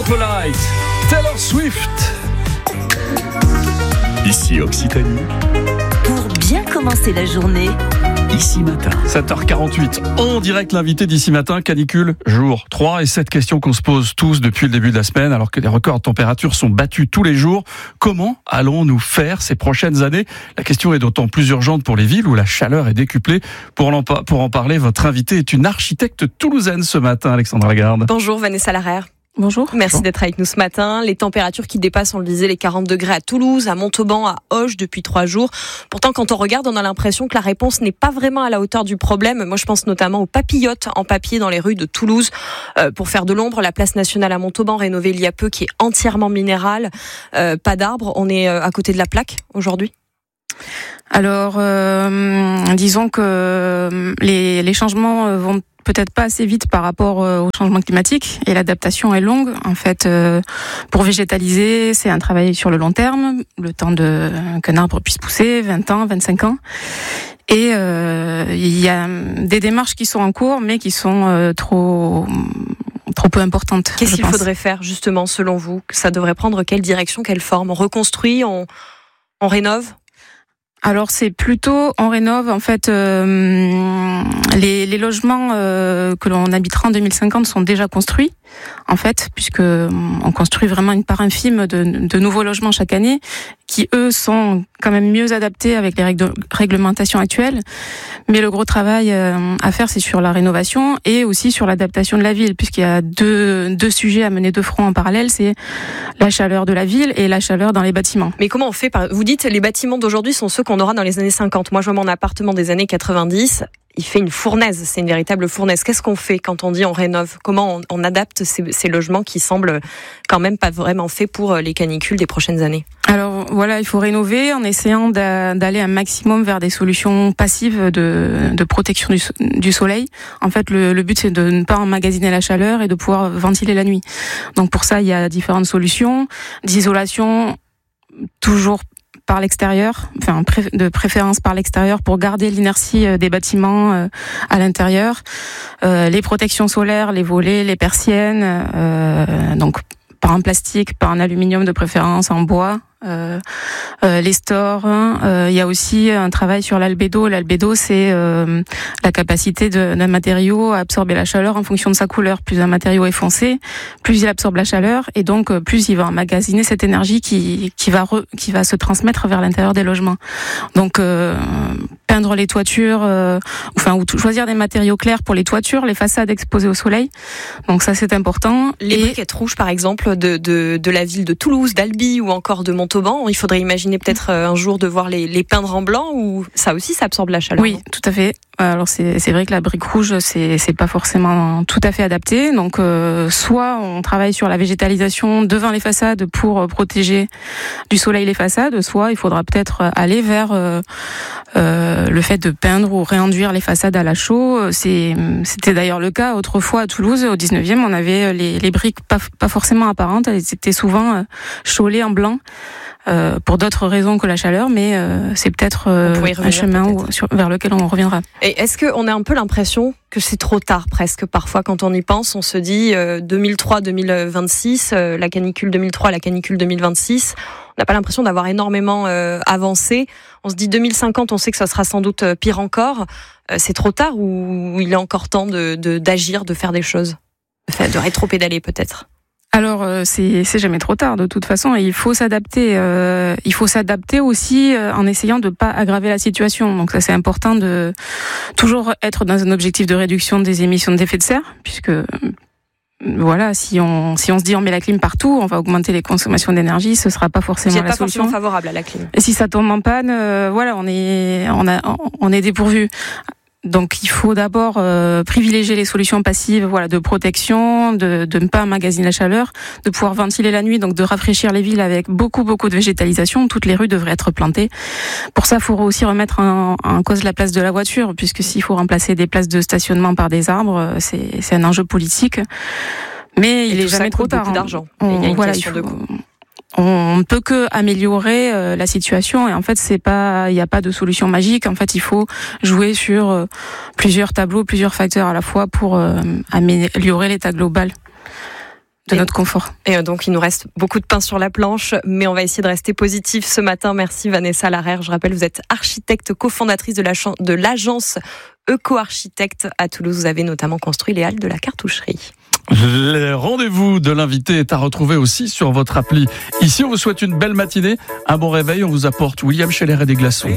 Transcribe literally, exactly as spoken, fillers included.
Impolite, Taylor Swift. Ici Occitanie. Pour bien commencer la journée. Ici Matin. sept heures quarante-huit, en direct l'invité d'Ici Matin, canicule, jour trois. Et cette question qu'on se pose tous depuis le début de la semaine, alors que les records de température sont battus tous les jours. Comment allons-nous faire ces prochaines années ? La question est d'autant plus urgente pour les villes où la chaleur est décuplée. Pour en, pour en parler, votre invité est une architecte toulousaine ce matin, Alexandra Lagarde. Bonjour Vanessa Larère. Bonjour. Merci Bonjour. d'être avec nous ce matin. Les températures qui dépassent, on le disait, les quarante degrés à Toulouse, à Montauban, à Auch depuis trois jours. Pourtant, quand on regarde, on a l'impression que la réponse n'est pas vraiment à la hauteur du problème. Moi, je pense notamment aux papillotes en papier dans les rues de Toulouse euh, pour faire de l'ombre. La place nationale à Montauban, rénovée il y a peu, qui est entièrement minérale. Euh, pas d'arbres. On est euh, à côté de la plaque aujourd'hui. Alors, euh, disons que les, les changements vont peut-être pas assez vite par rapport au changement climatique et l'adaptation est longue. En fait, euh, pour végétaliser, c'est un travail sur le long terme, le temps de qu'un arbre puisse pousser, vingt ans, vingt-cinq ans. Et euh, il y a des démarches qui sont en cours, mais qui sont euh, trop trop peu importantes. Qu'est-ce qu'il pense. faudrait faire justement, selon vous ? Ça devrait prendre quelle direction, quelle forme ? On reconstruit, on, on rénove ? Alors c'est plutôt on rénove en fait euh, les, les logements euh, que l'on habitera en deux mille cinquante sont déjà construits en fait puisque on construit vraiment une part infime de, de nouveaux logements chaque année qui eux sont quand même mieux adaptés avec les règles, réglementations actuelles, mais le gros travail euh, à faire c'est sur la rénovation et aussi sur l'adaptation de la ville puisqu'il y a deux deux sujets à mener de front en parallèle, c'est la chaleur de la ville et la chaleur dans les bâtiments. Mais comment on fait par... Vous dites les bâtiments d'aujourd'hui sont ceux qu'on aura dans les années cinquante. Moi, je vois mon appartement des années quatre-vingt-dix. Il fait une fournaise. C'est une véritable fournaise. Qu'est-ce qu'on fait quand on dit on rénove ? Comment on, on adapte ces, ces logements qui semblent quand même pas vraiment faits pour les canicules des prochaines années ? Alors voilà, il faut rénover en essayant d'aller un maximum vers des solutions passives de, de protection du, du soleil. En fait, le, le but c'est de ne pas emmagasiner la chaleur et de pouvoir ventiler la nuit. Donc pour ça, il y a différentes solutions d'isolation, toujours par l'extérieur, enfin de préférence par l'extérieur pour garder l'inertie des bâtiments à l'intérieur. Euh, les protections solaires, les volets, les persiennes, euh, donc par en plastique, par en aluminium de préférence, en bois. Euh, euh, les stores. Il euh, y a aussi un travail sur l'albédo. L'albédo, c'est euh, la capacité de, d'un matériau à absorber la chaleur en fonction de sa couleur. Plus un matériau est foncé, plus il absorbe la chaleur et donc plus il va emmagasiner cette énergie qui, qui va re, qui va se transmettre vers l'intérieur des logements. Donc euh, peindre les toitures, euh, enfin ou t- choisir des matériaux clairs pour les toitures, les façades exposées au soleil. Donc ça c'est important. Les et briquettes rouges par exemple de, de, de la ville de Toulouse, d'Albi ou encore de Montauban. Il faudrait imaginer peut-être un jour de voir les, les peindre en blanc ou ça aussi ça absorbe la chaleur. Oui, tout à fait. Alors c'est c'est vrai que la brique rouge c'est c'est pas forcément tout à fait adapté. Donc euh, soit on travaille sur la végétalisation devant les façades pour protéger du soleil les façades, soit il faudra peut-être aller vers euh, euh, le fait de peindre ou réenduire les façades à la chaux. C'est c'était d'ailleurs le cas autrefois à Toulouse au dix-neuvième, on avait les les briques pas pas forcément apparentes, elles étaient souvent chaulées en blanc. Euh, pour d'autres raisons que la chaleur, mais euh, c'est peut-être euh, un chemin où, sur, vers lequel on reviendra. Et est-ce qu'on a un peu l'impression que c'est trop tard presque parfois quand on y pense? On se dit euh, deux mille trois deux mille vingt-six, euh, la canicule deux mille trois, la canicule deux mille vingt-six, on n'a pas l'impression d'avoir énormément euh, avancé. On se dit deux mille cinquante, on sait que ça sera sans doute pire encore. Euh, c'est trop tard ou il est encore temps de, de, d'agir, de faire des choses, enfin, de rétro-pédaler peut-être? Alors euh, c'est c'est jamais trop tard de toute façon et il faut s'adapter euh, il faut s'adapter aussi euh, en essayant de pas aggraver la situation. Donc ça c'est important de toujours être dans un objectif de réduction des émissions d'effet de serre puisque euh, voilà, si on si on se dit on met la clim partout, on va augmenter les consommations d'énergie, ce sera pas forcément la pas solution. Forcément favorable à la clim. Et si ça tombe en panne, euh, voilà, on est on a on est dépourvu. Donc il faut d'abord euh, privilégier les solutions passives, voilà, de protection, de, de ne pas emmagasiner la chaleur, de pouvoir ventiler la nuit, donc de rafraîchir les villes avec beaucoup beaucoup de végétalisation. Toutes les rues devraient être plantées. Pour ça, il faut aussi remettre en, en cause la place de la voiture, puisque s'il faut remplacer des places de stationnement par des arbres, c'est, c'est un enjeu politique. Mais il est jamais trop tard. Beaucoup d'argent. On, il y a une voilà, question il faut, de coût. On ne peut que améliorer euh, la situation et en fait c'est pas, il n'y a pas de solution magique. En fait, il faut jouer sur euh, plusieurs tableaux, plusieurs facteurs à la fois pour euh, améliorer l'état global de notre confort. Et donc, il nous reste beaucoup de pain sur la planche, mais on va essayer de rester positif ce matin. Merci Vanessa Larère. Je rappelle, vous êtes architecte cofondatrice de, la ch- de l'agence Eco-Architecte à Toulouse. Vous avez notamment construit les halles de la cartoucherie. Le rendez-vous de l'invité est à retrouver aussi sur votre appli. Ici, on vous souhaite une belle matinée, un bon réveil. On vous apporte William Scheller et des glaçons.